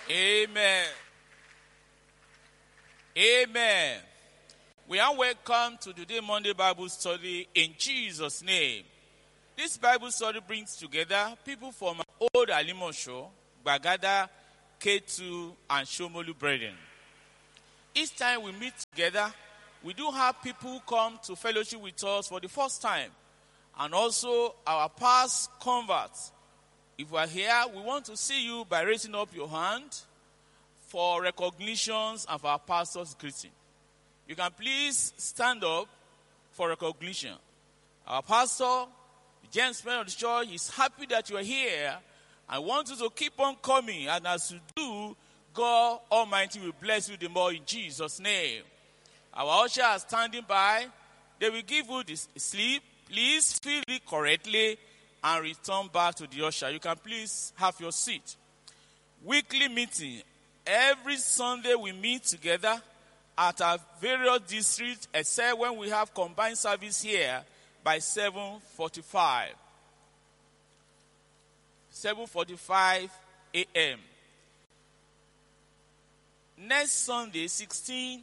Amen. Amen. We are welcome to today Monday Bible study in Jesus' name. This Bible study brings together people from Old Alimosho, Bagada, K2, and Shomolu brethren. Each time we meet together, we do have people who come to fellowship with us for the first time, and also our past converts. If we are here, we want to see you by raising up your hand for recognitions of our pastor's greeting. You can please stand up for recognition. Our pastor, the gentleman of the church, is happy that you are here. I want you to keep on coming, and as you do, God Almighty will bless you the more in Jesus' name. Our ushers are standing by. They will give you this slip. Please fill it correctly and return back to the usher. You can please have your seat. Weekly meeting. Every Sunday we meet together at our various districts, except when we have combined service here by 7:45. 7:45 a.m. Next Sunday, 16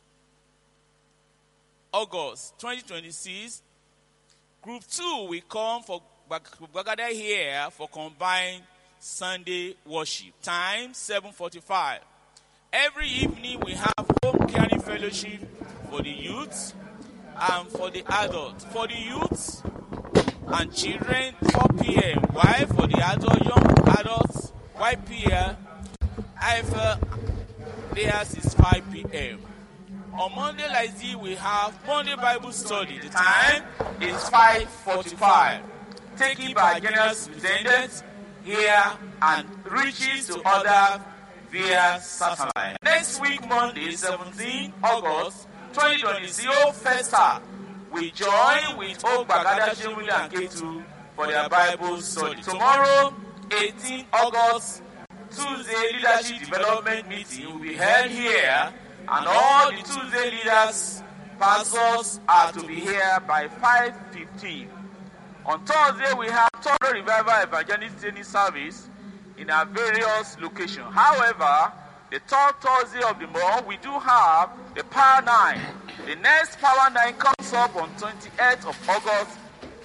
August 2026, Group 2 will come for Bagada here for combined Sunday worship. Time 7:45. Every evening we have home caring fellowship for the youths and for the adults. For the youths and children, 4 p.m. While for the young adults, YPL, IFL, theirs is 5 p.m. On Monday like this, we have Monday Bible study. The time is 5:45. Taken by General Superintendent here and reaches to other via satellite. Next week, Monday, 17 August 2020, Festa, we join with Old Bagada, Shomolu, and K2 for their Bible study. Tomorrow, 18 August, Tuesday Leadership Development Meeting will be held here, and all the Tuesday leaders, pastors, are to be here by 5:15. On Thursday, we have Total Revival Evangelist Training Service in our various locations. However, the third Thursday of the month, we do have the Power 9. The next Power 9 comes up on 28th of August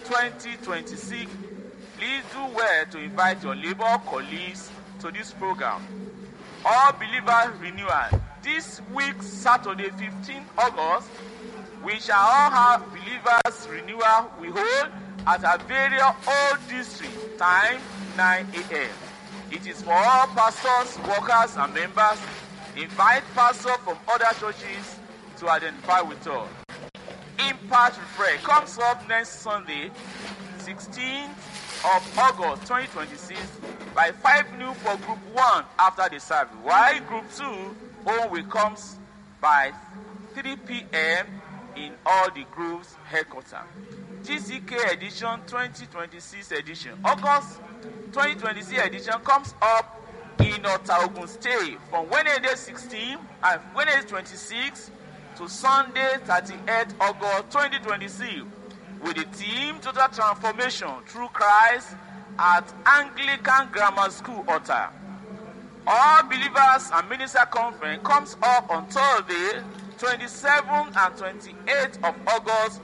2026. Please do well to invite your labor colleagues to this program. All believer renewal. This week, Saturday, 15th August, we shall all have believers renewal we hold at our various old district. Time 9 a.m. It is for all pastors, workers, and members. Invite pastors from other churches to identify with us. Impact Refresh comes up next Sunday, 16th of August 2026 by 5 noon for Group 1 after the service, while Group 2 will come by 3 p.m. in all the groups' headquarters. GCK edition 2026 edition. August 2026 edition comes up in Ogun State from Wednesday 16 and Wednesday 26 to Sunday 38 August 2026 with the theme Total Transformation Through Christ at Anglican Grammar School, Otta. All Believers and Minister Conference comes up on Thursday 27th and 28th of August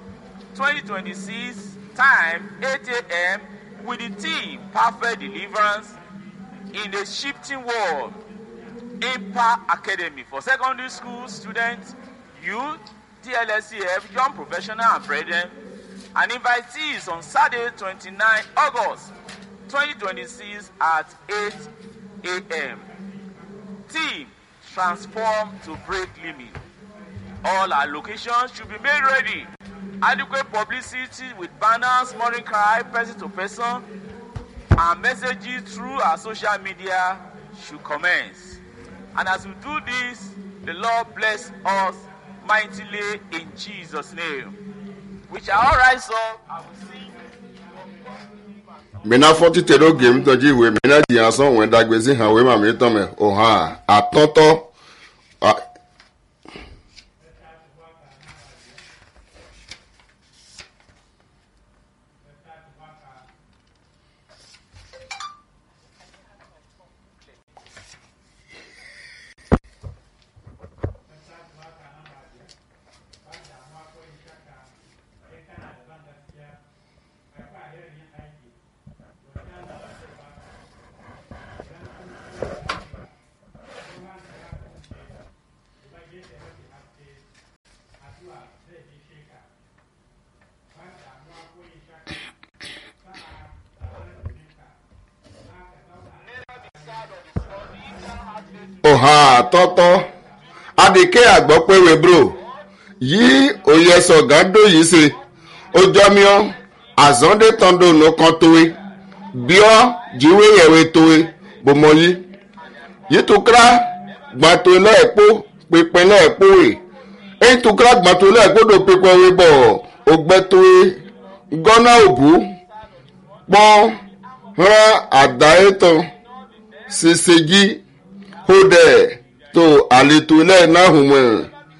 2026, time 8 a.m. with the theme Perfect Deliverance in the Shifting World. Impact Academy for secondary school students, youth, TLSCF, young professional and brethren, and invitees on Saturday 29 August 2026 at 8 a.m. Team Transform to Break Limit. All our locations should be made ready. Adequate publicity with banners, morning cry, person to person, and messages through our social media should commence. And as we do this, the Lord bless us mightily in Jesus' name. We shall all rise up and we sing. Mena 40 telo game toji we mena di anson wen dagbezi han we ma mi ton me o ha atonto Oha tọ́tọ́ adìkẹ́ àgbọ́pẹ́wé bro yìí òye sọ̀gádó yìí ṣe ojọ́miọ́ àzọ́ndé tọ́ndó nìkan tówe bíọ́ jíwé yẹ̀wé tówe bòmọ́ yìí tukra gbàtò lẹ́ẹ̀pọ̀ pípẹ́ lẹ́ẹ̀pọ̀ wè èyí tukra gbàtò lẹ́ẹ̀pọ̀ dò pípẹ́ wé bọ̀ ògbẹ́tówe gọ́nà òbú pọ́n rán àdáyétọ́ ṣèṣèjì hódẹ tó àlètò lẹ́ẹ̀ náà hùn mọ́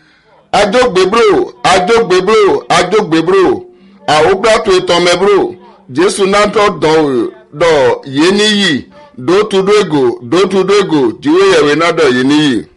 ajógbébro àwògbàtò ìtọ́mẹ́bro jésù náà dọ̀ yé níyì dótúdógò jíwé yẹ̀wé náà dọ̀ yé níyì.